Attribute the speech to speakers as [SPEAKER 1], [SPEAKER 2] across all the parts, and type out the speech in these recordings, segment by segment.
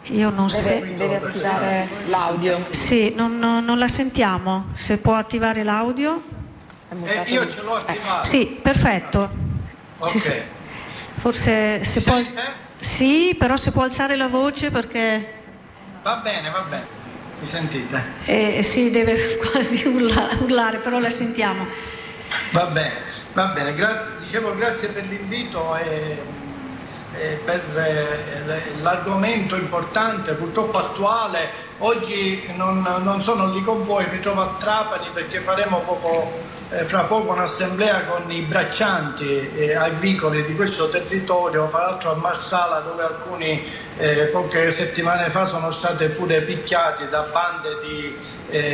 [SPEAKER 1] Io non
[SPEAKER 2] deve attivare l'audio.
[SPEAKER 1] Sì, non la sentiamo. Se può attivare l'audio.
[SPEAKER 3] Io ce l'ho attivato.
[SPEAKER 1] Sì, perfetto.
[SPEAKER 3] Ok.
[SPEAKER 1] Forse se può. Sì, però se può alzare la voce perché. Va bene.
[SPEAKER 3] Mi sentite?
[SPEAKER 1] Sì, deve quasi urlare, però la sentiamo.
[SPEAKER 3] Va bene. Grazie per l'invito e per l'argomento importante, purtroppo attuale. Oggi non sono lì con voi, mi trovo a Trapani perché faremo fra poco un'assemblea con i braccianti agricoli di questo territorio, fra l'altro a Marsala, dove alcuni poche settimane fa sono stati pure picchiati da bande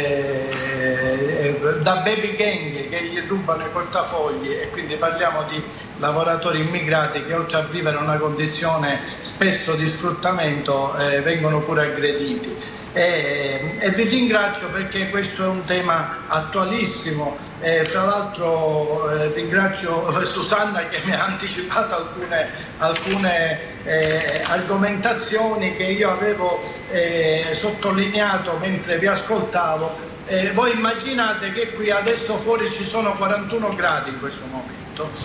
[SPEAKER 3] da baby gang che gli rubano i portafogli, e quindi parliamo di lavoratori immigrati che, oltre a vivere una condizione spesso di sfruttamento, vengono pure aggrediti. E vi ringrazio perché questo è un tema attualissimo. Fra l'altro ringrazio Susanna che mi ha anticipato alcune argomentazioni che io avevo sottolineato mentre vi ascoltavo. Voi immaginate che qui adesso fuori ci sono 41 gradi in questo momento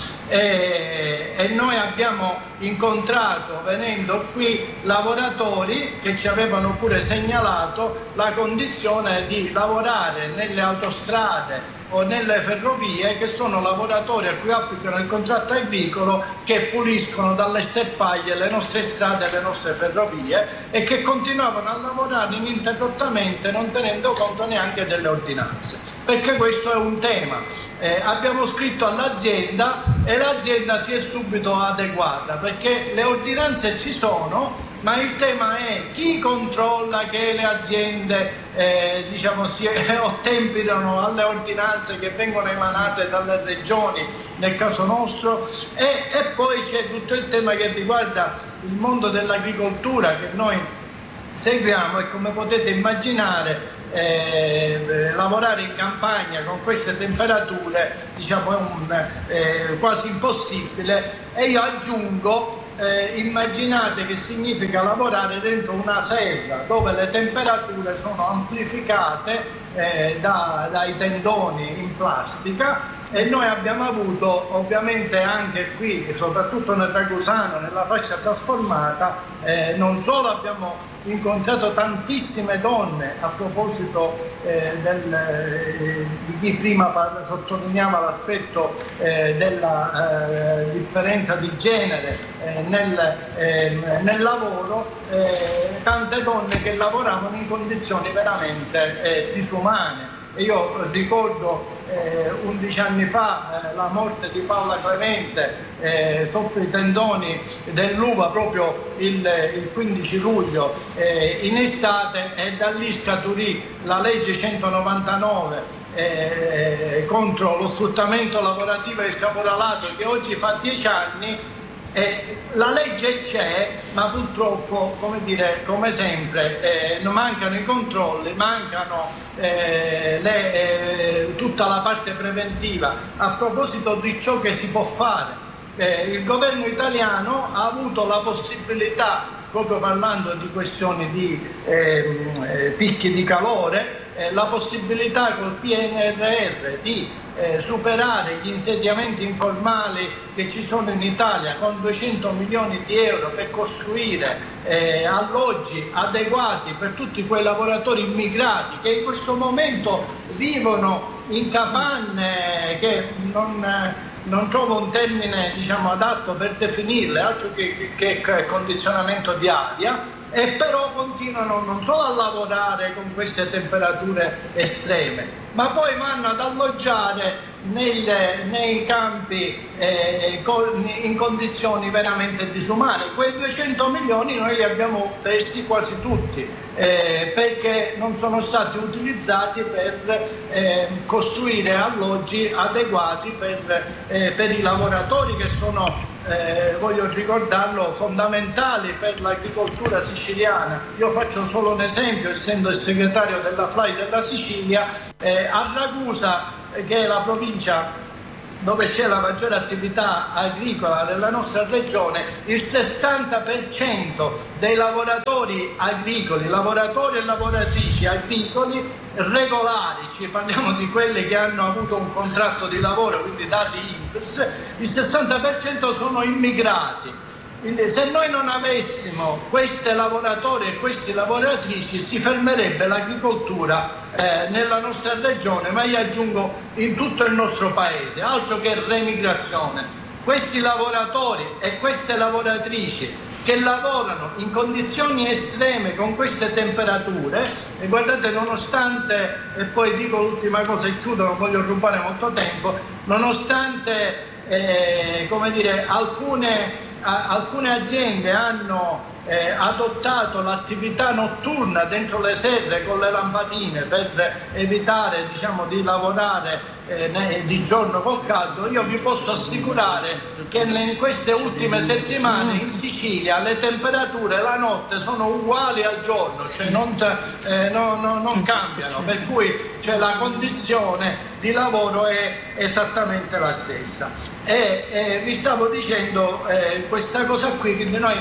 [SPEAKER 3] e noi abbiamo incontrato, venendo qui, lavoratori che ci avevano pure segnalato la condizione di lavorare nelle autostrade o nelle ferrovie, che sono lavoratori a cui applicano il contratto agricolo, che puliscono dalle sterpaglie le nostre strade e le nostre ferrovie, e che continuavano a lavorare ininterrottamente, non tenendo conto neanche delle ordinanze, perché questo è un tema. Abbiamo scritto all'azienda e l'azienda si è subito adeguata, perché le ordinanze ci sono, ma il tema è chi controlla che le aziende si ottemperano alle ordinanze che vengono emanate dalle regioni, nel caso nostro, e poi c'è tutto il tema che riguarda il mondo dell'agricoltura che noi seguiamo, e come potete immaginare lavorare in campagna con queste temperature è quasi impossibile. E io aggiungo, immaginate che significa lavorare dentro una serra dove le temperature sono amplificate dai tendoni in plastica, e noi abbiamo avuto ovviamente anche qui, soprattutto nel Ragusano, nella fascia trasformata, non solo abbiamo incontrato tantissime donne, a proposito di chi prima sottolineava l'aspetto della differenza di genere nel lavoro, tante donne che lavoravano in condizioni veramente disumane. E io ricordo 11 anni fa la morte di Paola Clemente sotto i tendoni dell'uva proprio il 15 luglio in estate, e da lì scaturì la legge 199 contro lo sfruttamento lavorativo e il caporalato, che oggi fa 10 anni. La legge c'è, ma purtroppo, come sempre, mancano i controlli, mancano tutta la parte preventiva a proposito di ciò che si può fare. Il governo italiano ha avuto la possibilità, proprio parlando di questioni di picchi di calore, la possibilità col PNRR di superare gli insediamenti informali che ci sono in Italia, con 200 milioni di euro per costruire alloggi adeguati per tutti quei lavoratori immigrati che in questo momento vivono in capanne che non trovo un termine adatto per definirle, altro che condizionamento di aria. E però continuano non solo a lavorare con queste temperature estreme, ma poi vanno ad alloggiare nei campi in condizioni veramente disumane. Quei 200 milioni noi li abbiamo presi quasi tutti perché non sono stati utilizzati per costruire alloggi adeguati per i lavoratori che sono, voglio ricordarlo, fondamentali per l'agricoltura siciliana. Io faccio solo un esempio, essendo il segretario della FLAI della Sicilia, a Ragusa, che è la provincia dove c'è la maggiore attività agricola della nostra regione, il 60% dei lavoratori agricoli, lavoratori e lavoratrici agricoli regolari, ci parliamo di quelli che hanno avuto un contratto di lavoro, quindi dati INPS, il 60% sono immigrati. Quindi se noi non avessimo questi lavoratori e queste lavoratrici si fermerebbe l'agricoltura nella nostra regione, ma io aggiungo in tutto il nostro paese, altro che remigrazione. Questi lavoratori e queste lavoratrici che lavorano in condizioni estreme con queste temperature, e guardate, nonostante, e poi dico l'ultima cosa e chiudo, non voglio rubare molto tempo, nonostante alcune aziende hanno adottato l'attività notturna dentro le serre con le lampadine per evitare, di lavorare di giorno col caldo, io vi posso assicurare che in queste ultime settimane in Sicilia le temperature la notte sono uguali al giorno, cioè non cambiano, per cui la condizione di lavoro è esattamente la stessa. E vi stavo dicendo questa cosa qui, quindi noi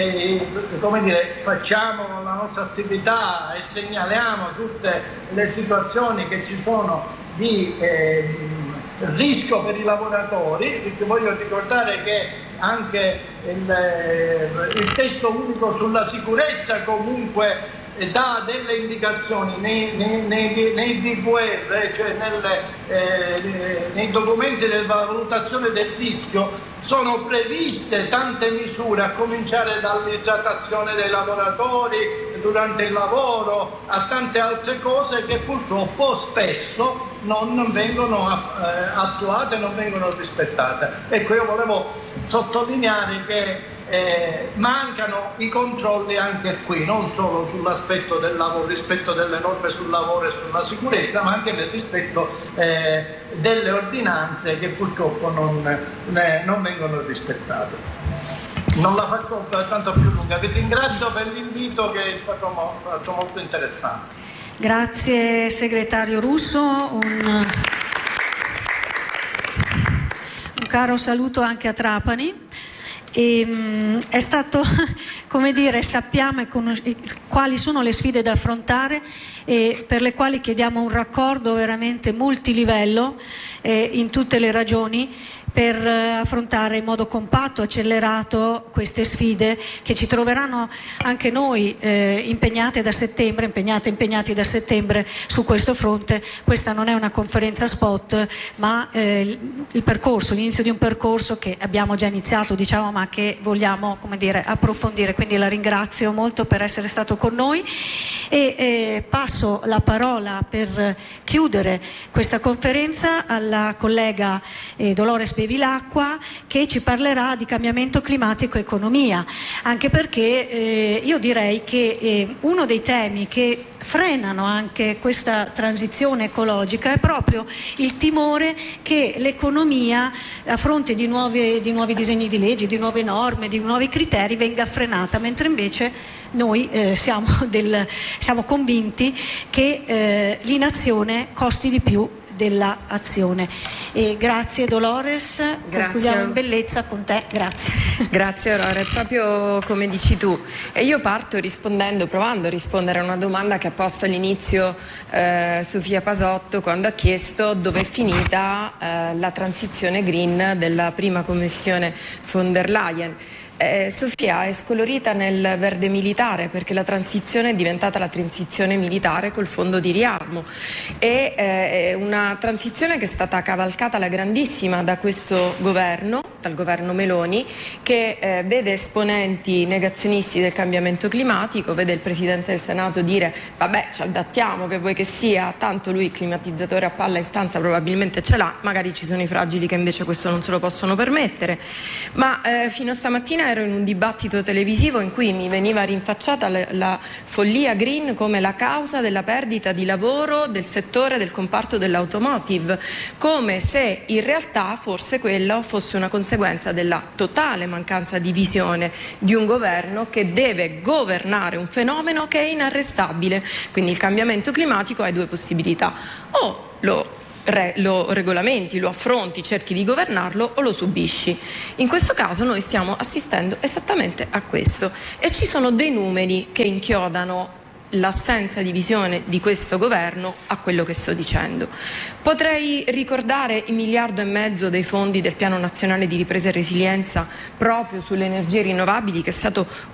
[SPEAKER 3] facciamo la nostra attività e segnaliamo tutte le situazioni che ci sono di rischio per i lavoratori, perché voglio ricordare che anche il testo unico sulla sicurezza comunque dà delle indicazioni nei DVR, cioè nei documenti di valutazione del rischio. Sono previste tante misure, a cominciare dall'idratazione dei lavoratori durante il lavoro a tante altre cose che purtroppo spesso non vengono attuate, non vengono rispettate. Ecco, io volevo sottolineare che mancano i controlli anche qui, non solo sull'aspetto del lavoro, rispetto delle norme sul lavoro e sulla sicurezza, ma anche nel rispetto delle ordinanze che purtroppo non vengono rispettate. Non la faccio tanto più lunga, vi ringrazio per l'invito che è stato molto interessante.
[SPEAKER 1] Grazie segretario Russo, un caro saluto anche a Trapani. È stato, sappiamo quali sono le sfide da affrontare e per le quali chiediamo un raccordo veramente multilivello in tutte le regioni per affrontare in modo compatto, accelerato queste sfide che ci troveranno anche noi impegnati da settembre su questo fronte. Questa non è una conferenza spot, ma l'inizio di un percorso che abbiamo già iniziato, ma che vogliamo approfondire. Quindi la ringrazio molto per essere stato con noi e passo la parola per chiudere questa conferenza alla collega Dolores Bevilacqua, che ci parlerà di cambiamento climatico e economia, anche perché io direi che uno dei temi che frenano anche questa transizione ecologica è proprio il timore che l'economia, a fronte di nuovi disegni di legge, di nuove norme, di nuovi criteri, venga frenata, mentre invece noi siamo convinti che l'inazione costi di più dell'azione. E grazie Dolores, concludiamo in bellezza con te, grazie.
[SPEAKER 2] Grazie Aurora, è proprio come dici tu. E io parto provando a rispondere a una domanda che ha posto all'inizio Sofia Pasotto, quando ha chiesto dove è finita la transizione green della prima commissione von der Leyen. Sofia è scolorita nel verde militare, perché la transizione è diventata la transizione militare col fondo di riarmo. È una transizione che è stata cavalcata alla grandissima da questo governo, dal governo Meloni, che vede esponenti negazionisti del cambiamento climatico, vede il Presidente del Senato dire vabbè, ci adattiamo, che vuoi che sia, tanto lui il climatizzatore a palla in stanza probabilmente ce l'ha, magari ci sono i fragili che invece questo non se lo possono permettere. Ma fino a stamattina ero in un dibattito televisivo in cui mi veniva rinfacciata la follia green come la causa della perdita di lavoro del settore del comparto dell'automotive, come se in realtà forse quello fosse una conseguenza della totale mancanza di visione di un governo che deve governare un fenomeno che è inarrestabile. Quindi il cambiamento climatico ha due possibilità: o lo lo regolamenti, lo affronti, cerchi di governarlo o lo subisci. In questo caso noi stiamo assistendo esattamente a questo e ci sono dei numeri che inchiodano l'assenza di visione di questo governo a quello che sto dicendo. Potrei ricordare i 1,5 miliardi dei fondi del Piano Nazionale di Ripresa e Resilienza proprio sulle energie rinnovabili, che è stato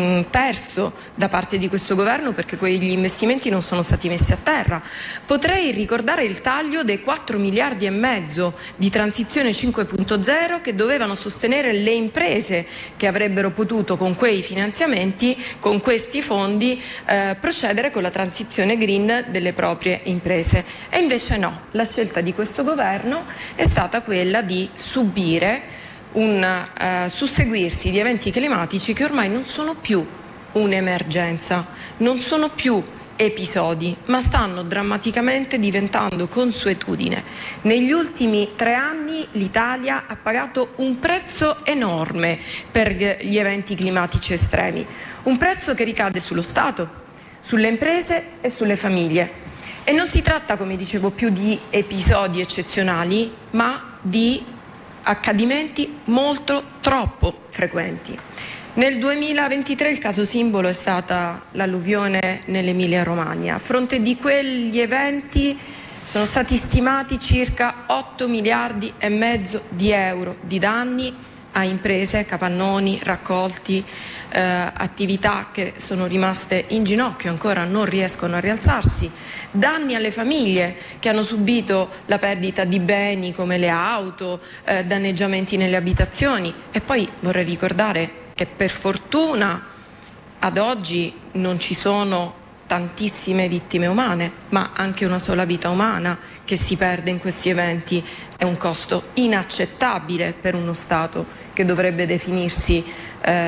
[SPEAKER 2] perso da parte di questo governo perché quegli investimenti non sono stati messi a terra. Potrei ricordare il taglio dei 4,5 miliardi di transizione 5.0 che dovevano sostenere le imprese che avrebbero potuto con quei finanziamenti, con questi fondi, procedere con la transizione green delle proprie imprese. E invece no, la scelta di questo governo è stata quella di subire un susseguirsi di eventi climatici che ormai non sono più un'emergenza, non sono più episodi, ma stanno drammaticamente diventando consuetudine. Negli ultimi 3 anni l'Italia ha pagato un prezzo enorme per gli eventi climatici estremi, un prezzo che ricade sullo Stato, sulle imprese e sulle famiglie. E non si tratta, come dicevo, più di episodi eccezionali, ma di accadimenti molto troppo frequenti. Nel 2023 il caso simbolo è stata l'alluvione nell'Emilia Romagna. A fronte di quegli eventi sono stati stimati circa 8,5 miliardi di euro di danni a imprese, capannoni, raccolti, attività che sono rimaste in ginocchio, ancora non riescono a rialzarsi, danni alle famiglie che hanno subito la perdita di beni come le auto, danneggiamenti nelle abitazioni. E poi vorrei ricordare che per fortuna ad oggi non ci sono tantissime vittime umane, ma anche una sola vita umana che si perde in questi eventi è un costo inaccettabile per uno Stato che dovrebbe definirsi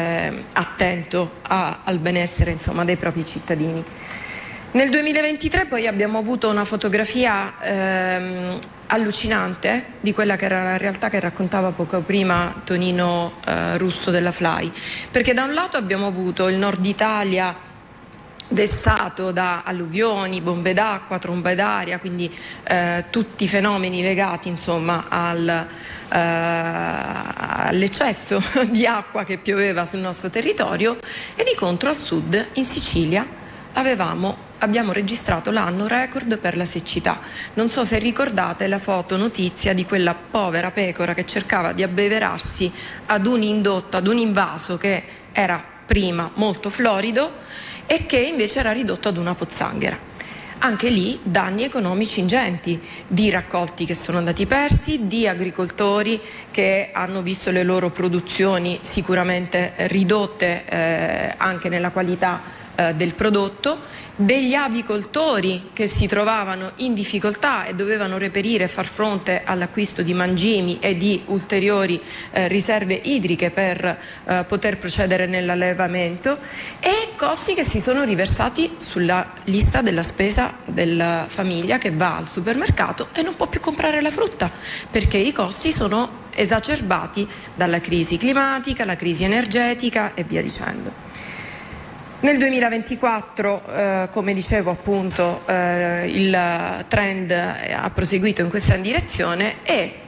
[SPEAKER 2] attento al benessere, dei propri cittadini. Nel 2023 poi abbiamo avuto una fotografia allucinante di quella che era la realtà che raccontava poco prima Tonino Russo della FLAI, perché da un lato abbiamo avuto il nord Italia vessato da alluvioni, bombe d'acqua, trombe d'aria, quindi tutti i fenomeni legati all'eccesso di acqua che pioveva sul nostro territorio, e di contro al sud, in Sicilia, abbiamo registrato l'anno record per la siccità. Non so se ricordate la foto notizia di quella povera pecora che cercava di abbeverarsi ad un indotto, ad un invaso che era prima molto florido e che invece era ridotto ad una pozzanghera. Anche lì danni economici ingenti, di raccolti che sono andati persi, di agricoltori che hanno visto le loro produzioni sicuramente ridotte anche nella qualità del prodotto, degli avicoltori che si trovavano in difficoltà e dovevano reperire e far fronte all'acquisto di mangimi e di ulteriori riserve idriche per poter procedere nell'allevamento, e costi che si sono riversati sulla lista della spesa della famiglia che va al supermercato e non può più comprare la frutta perché i costi sono esacerbati dalla crisi climatica, la crisi energetica e via dicendo. Nel 2024, come dicevo appunto, il trend ha proseguito in questa direzione e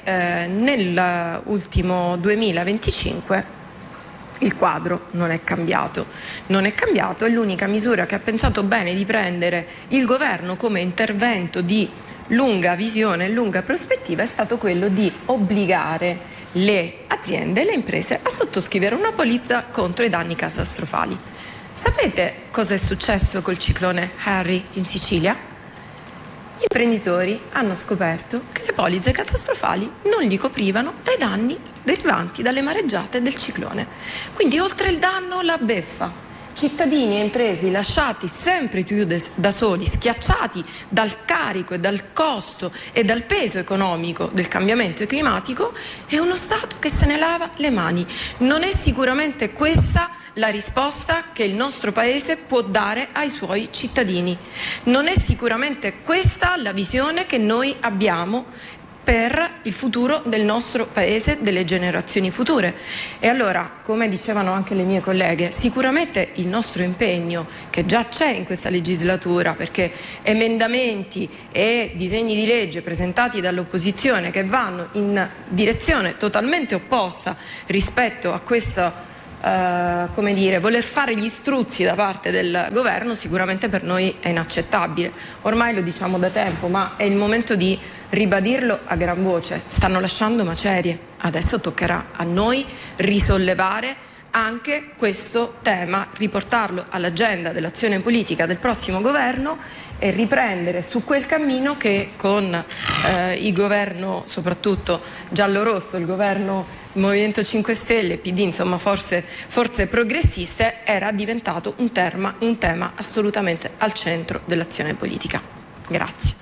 [SPEAKER 2] nell'ultimo 2025 il quadro non è cambiato. Non è cambiato, e l'unica misura che ha pensato bene di prendere il governo come intervento di lunga visione e lunga prospettiva è stato quello di obbligare le aziende e le imprese a sottoscrivere una polizza contro i danni catastrofali. Sapete cosa è successo col ciclone Harry in Sicilia? Gli imprenditori hanno scoperto che le polizze catastrofali non li coprivano dai danni derivanti dalle mareggiate del ciclone. Quindi oltre il danno la beffa. Cittadini e imprese lasciati sempre più da soli, schiacciati dal carico e dal costo e dal peso economico del cambiamento climatico, e uno Stato che se ne lava le mani. Non è sicuramente questa la risposta che il nostro Paese può dare ai suoi cittadini. Non è sicuramente questa la visione che noi abbiamo per il futuro del nostro paese, delle generazioni future. E allora, come dicevano anche le mie colleghe, sicuramente il nostro impegno, che già c'è in questa legislatura, perché emendamenti e disegni di legge presentati dall'opposizione che vanno in direzione totalmente opposta rispetto a questo voler fare gli struzzi da parte del governo, sicuramente per noi è inaccettabile. Ormai lo diciamo da tempo, ma è il momento di ribadirlo a gran voce. Stanno lasciando macerie, adesso toccherà a noi risollevare anche questo tema, riportarlo all'agenda dell'azione politica del prossimo governo e riprendere su quel cammino che con il governo, soprattutto giallo-rosso, il governo Movimento 5 Stelle, PD, insomma forze progressiste, era diventato un tema assolutamente al centro dell'azione politica. Grazie.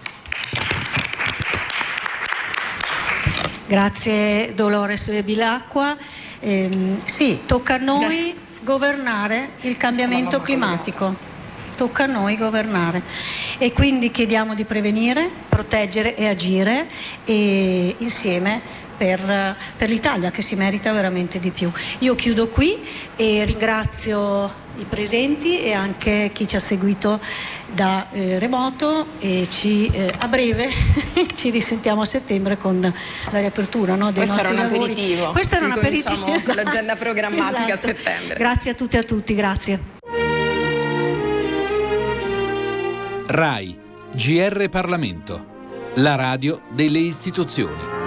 [SPEAKER 1] Grazie Dolores Bevilacqua. Sì, tocca a noi governare il cambiamento climatico. Tocca a noi governare e quindi chiediamo di prevenire, proteggere e agire e insieme per l'Italia, che si merita veramente di più. Io chiudo qui e ringrazio i presenti e anche chi ci ha seguito da remoto e a breve ci risentiamo a settembre con la riapertura, no, dei nostri lavori. Questo era un aperitivo.
[SPEAKER 2] Con l'agenda programmatica a settembre.
[SPEAKER 1] Grazie a tutti e a tutti, grazie.
[SPEAKER 4] RAI, GR Parlamento, la radio delle istituzioni.